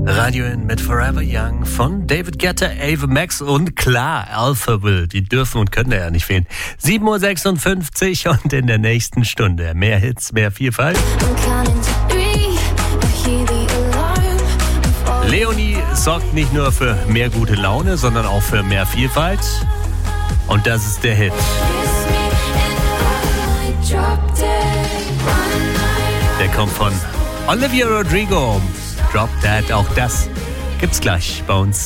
Radio In mit Forever Young von David Guetta, Ava Max und klar, Alphaville. Die dürfen und können ja nicht fehlen. 7:56 Uhr und in der nächsten Stunde mehr Hits, mehr Vielfalt. Leonie sorgt nicht nur für mehr gute Laune, sondern auch für mehr Vielfalt. Und das ist der Hit. Der kommt von Olivia Rodrigo. Drop That, auch das gibt's gleich bei uns.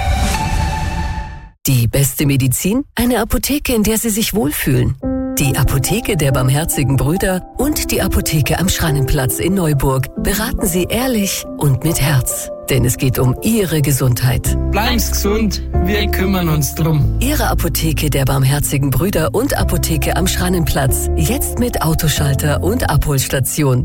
Die beste Medizin? Eine Apotheke, in der Sie sich wohlfühlen. Die Apotheke der Barmherzigen Brüder und die Apotheke am Schrannenplatz in Neuburg beraten Sie ehrlich und mit Herz. Denn es geht um Ihre Gesundheit. Bleiben's gesund, wir kümmern uns drum. Ihre Apotheke der Barmherzigen Brüder und Apotheke am Schrannenplatz. Jetzt mit Autoschalter und Abholstation.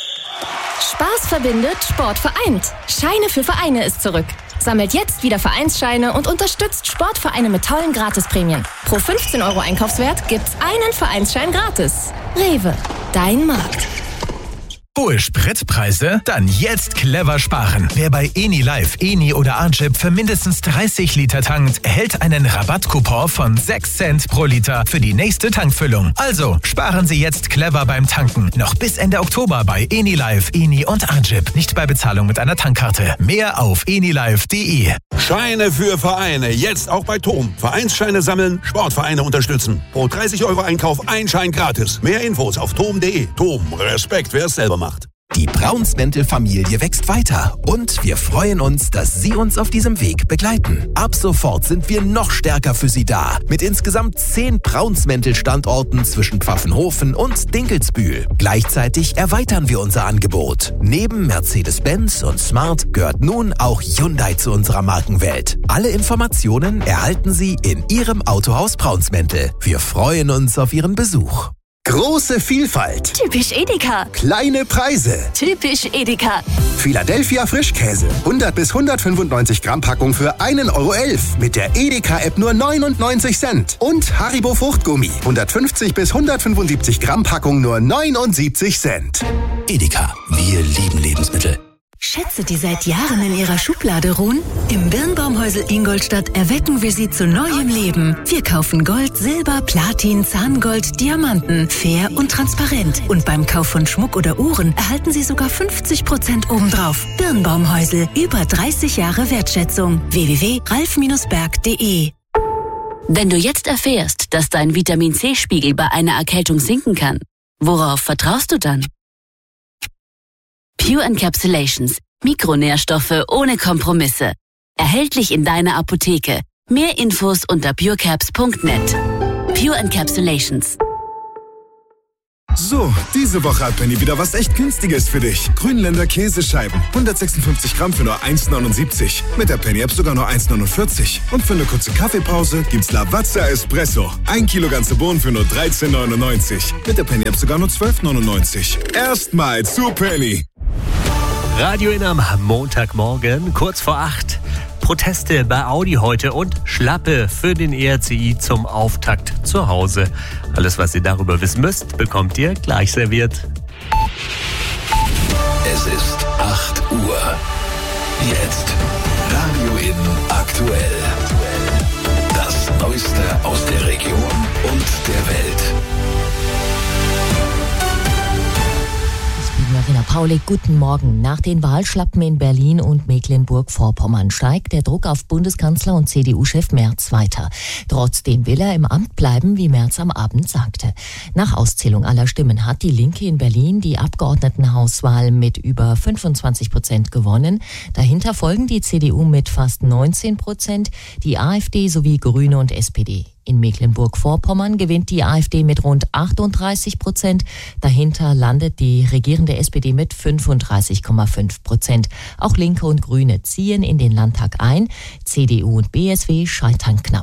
Spaß verbindet, Sport vereint. Scheine für Vereine ist zurück. Sammelt jetzt wieder Vereinsscheine und unterstützt Sportvereine mit tollen Gratisprämien. Pro 15 € Einkaufswert gibt's einen Vereinsschein gratis. Rewe, dein Markt. Hohe Spritpreise? Dann jetzt clever sparen. Wer bei Eni Live, Eni oder Anschip für mindestens 30 Liter tankt, erhält einen Rabattcoupon von 6 Cent pro Liter für die nächste Tankfüllung. Also sparen Sie jetzt clever beim Tanken. Noch bis Ende Oktober bei Eni Live, Eni und Anschip. Nicht bei Bezahlung mit einer Tankkarte. Mehr auf enilive.de. Scheine für Vereine. Jetzt auch bei TOM. Vereinsscheine sammeln, Sportvereine unterstützen. Pro 30 € Einkauf ein Schein gratis. Mehr Infos auf tom.de. TOM. Respekt, wer es selber macht. Die Braunsmäntel-Familie wächst weiter und wir freuen uns, dass Sie uns auf diesem Weg begleiten. Ab sofort sind wir noch stärker für Sie da. Mit insgesamt 10 Braunsmäntel-Standorten zwischen Pfaffenhofen und Dinkelsbühl. Gleichzeitig erweitern wir unser Angebot. Neben Mercedes-Benz und Smart gehört nun auch Hyundai zu unserer Markenwelt. Alle Informationen erhalten Sie in Ihrem Autohaus Braunsmäntel. Wir freuen uns auf Ihren Besuch. Große Vielfalt. Typisch Edeka. Kleine Preise. Typisch Edeka. Philadelphia Frischkäse. 100 bis 195 Gramm Packung für 1,11 € mit der Edeka-App nur 99 Cent. Und Haribo Fruchtgummi. 150 bis 175 Gramm Packung nur 79 Cent. Edeka, wir lieben Lebensmittel. Schätze, die seit Jahren in Ihrer Schublade ruhen? Im Birnbaumhäusl Ingolstadt erwecken wir sie zu neuem Leben. Wir kaufen Gold, Silber, Platin, Zahngold, Diamanten, fair und transparent. Und beim Kauf von Schmuck oder Uhren erhalten Sie sogar 50% obendrauf. Birnbaumhäusl, über 30 Jahre Wertschätzung. www.ralf-berg.de. Wenn du jetzt erfährst, dass dein Vitamin-C-Spiegel bei einer Erkältung sinken kann, worauf vertraust du dann? Pure Encapsulations. Mikronährstoffe ohne Kompromisse. Erhältlich in deiner Apotheke. Mehr Infos unter purecaps.net. Pure Encapsulations. So, diese Woche hat Penny wieder was echt Günstiges für dich. Grünländer Käsescheiben. 156 Gramm für nur 1,79. Mit der Penny-App sogar nur 1,49. Und für eine kurze Kaffeepause gibt's Lavazza Espresso. 1 Kilo ganze Bohnen für nur 13,99. Mit der Penny-App sogar nur 12,99. Erstmal zu Penny. Radio In am Montagmorgen, kurz vor 8. Proteste bei Audi heute und Schlappe für den ERCI zum Auftakt zu Hause. Alles, was ihr darüber wissen müsst, bekommt ihr gleich serviert. Es ist 8 Uhr. Jetzt Radio In aktuell. Das Neueste aus der Region und der Welt. Marina Paulik, guten Morgen. Nach den Wahlschlappen in Berlin und Mecklenburg-Vorpommern steigt der Druck auf Bundeskanzler und CDU-Chef Merz weiter. Trotzdem will er im Amt bleiben, wie Merz am Abend sagte. Nach Auszählung aller Stimmen hat die Linke in Berlin die Abgeordnetenhauswahl mit über 25% gewonnen. Dahinter folgen die CDU mit fast 19%, die AfD sowie Grüne und SPD. In Mecklenburg-Vorpommern gewinnt die AfD mit rund 38%. Dahinter landet die regierende SPD mit 35,5%. Auch Linke und Grüne ziehen in den Landtag ein. CDU und BSW scheitern knapp.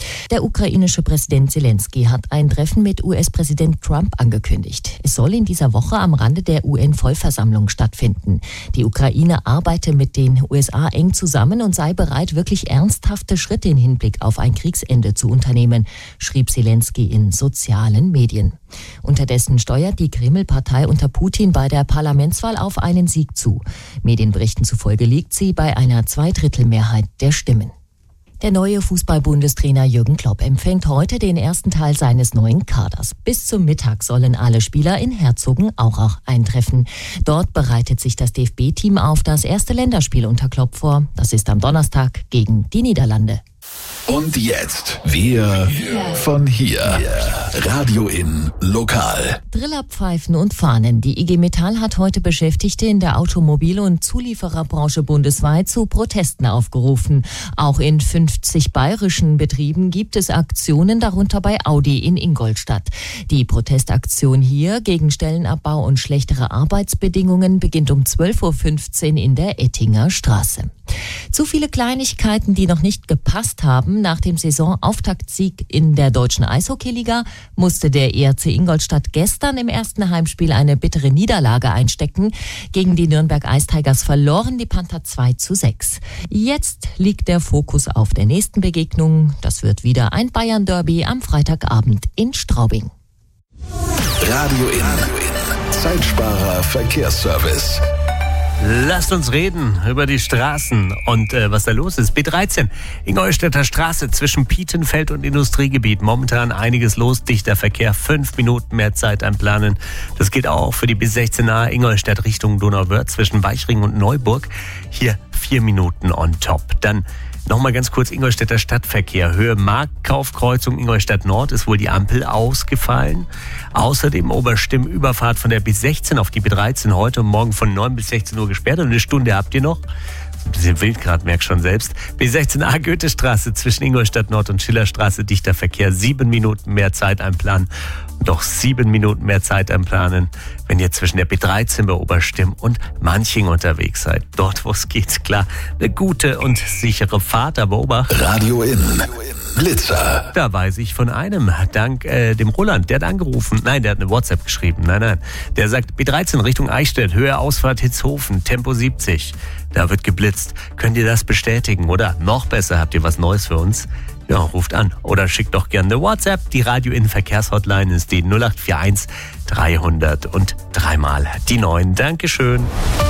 Der ukrainische Präsident Zelensky hat ein Treffen mit US-Präsident Trump angekündigt. Es soll in dieser Woche am Rande der UN-Vollversammlung stattfinden. Die Ukraine arbeite mit den USA eng zusammen und sei bereit, wirklich ernsthafte Schritte im Hinblick auf ein Kriegsende zu unternehmen, schrieb Zelensky in sozialen Medien. Unterdessen steuert die Kreml-Partei unter Putin bei der Parlamentswahl auf einen Sieg zu. Medienberichten zufolge liegt sie bei einer Zweidrittelmehrheit der Stimmen. Der neue Fußball-Bundestrainer Jürgen Klopp empfängt heute den ersten Teil seines neuen Kaders. Bis zum Mittag sollen alle Spieler in Herzogenaurach eintreffen. Dort bereitet sich das DFB-Team auf das erste Länderspiel unter Klopp vor. Das ist am Donnerstag gegen die Niederlande. Und jetzt wir von hier. Radio in Lokal. Trillerpfeifen und Fahnen. Die IG Metall hat heute Beschäftigte in der Automobil- und Zuliefererbranche bundesweit zu Protesten aufgerufen. Auch in 50 bayerischen Betrieben gibt es Aktionen, darunter bei Audi in Ingolstadt. Die Protestaktion hier gegen Stellenabbau und schlechtere Arbeitsbedingungen beginnt um 12.15 Uhr in der Ettinger Straße. Zu viele Kleinigkeiten, die noch nicht gepasst haben. Nach dem Saisonauftaktsieg in der deutschen Eishockeyliga musste der ERC Ingolstadt gestern im ersten Heimspiel eine bittere Niederlage einstecken. Gegen die Nürnberg Ice Tigers verloren die Panther 2:6. Jetzt liegt der Fokus auf der nächsten Begegnung. Das wird wieder ein Bayern-Derby am Freitagabend in Straubing. Radio in Zeitsparer Verkehrsservice. Lasst uns reden über die Straßen und was da los ist. B13, Ingolstädter Straße zwischen Pietenfeld und Industriegebiet. Momentan einiges los, dichter Verkehr, 5 Minuten mehr Zeit einplanen. Das gilt auch für die B16a Ingolstadt Richtung Donauwörth zwischen Weichring und Neuburg. Hier 4 Minuten on top. Dann nochmal ganz kurz Ingolstädter Stadtverkehr. Höhe Marktkaufkreuzung Ingolstadt Nord ist wohl die Ampel ausgefallen. Außerdem Oberstimm-Überfahrt von der B16 auf die B13 heute und morgen von 9 bis 16 Uhr gesperrt. Und eine Stunde habt ihr noch. Ein bisschen wild gerade, merkt schon selbst. B16a Goethestraße zwischen Ingolstadt Nord und Schillerstraße, dichter Verkehr, 7 Minuten mehr Zeit einplanen. Und noch 7 Minuten mehr Zeit einplanen, wenn ihr zwischen der B13 bei Oberstimm und Manching unterwegs seid. Dort, wo es geht, klar, eine gute und sichere Fahrt, aber Obacht. Radio in Blitzer. Da weiß ich von einem, dank dem Roland, der hat angerufen. Nein, der hat eine WhatsApp geschrieben. Nein. Der sagt, B13 Richtung Eichstätt, Höhe Ausfahrt Hitzhofen, Tempo 70. Da wird geblitzt. Könnt ihr das bestätigen? Oder noch besser, habt ihr was Neues für uns? Ja, ruft an oder schickt doch gerne eine WhatsApp. Die Radio in Verkehrshotline ist die 0841 300 und 3 die 9. Dankeschön.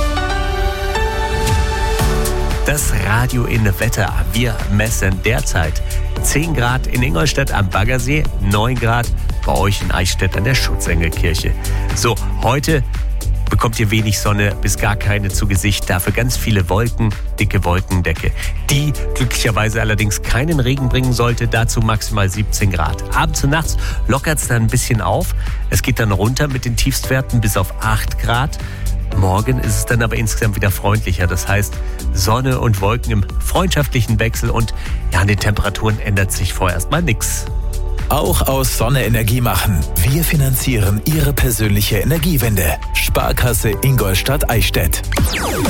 Das Radio in Wetter. Wir messen derzeit 10 Grad in Ingolstadt am Baggersee, 9 Grad bei euch in Eichstätt an der Schutzengelkirche. So, heute bekommt ihr wenig Sonne bis gar keine zu Gesicht. Dafür ganz viele Wolken, dicke Wolkendecke, die glücklicherweise allerdings keinen Regen bringen sollte. Dazu maximal 17 Grad. Abends und nachts lockert es dann ein bisschen auf. Es geht dann runter mit den Tiefstwerten bis auf 8 Grad. Morgen ist es dann aber insgesamt wieder freundlicher. Das heißt, Sonne und Wolken im freundschaftlichen Wechsel und ja, an den Temperaturen ändert sich vorerst mal nichts. Auch aus Sonne Energie machen. Wir finanzieren Ihre persönliche Energiewende. Sparkasse Ingolstadt-Eichstätt.